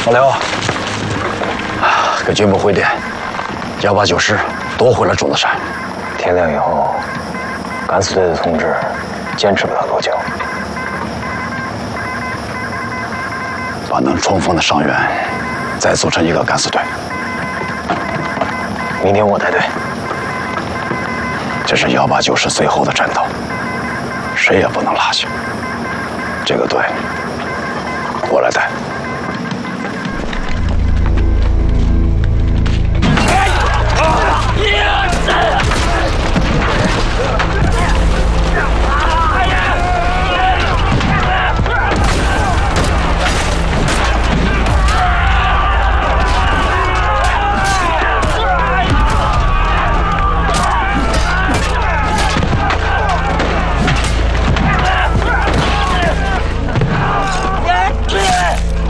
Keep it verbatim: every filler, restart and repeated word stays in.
老刘，给军部回电，幺八九师夺回了种子山。 天亮以后，敢死队的同志坚持不了多久。 把能冲锋的伤员再组成一个敢死队。 明天我带队。 这是幺八九师最后的战斗，谁也不能落下。这个队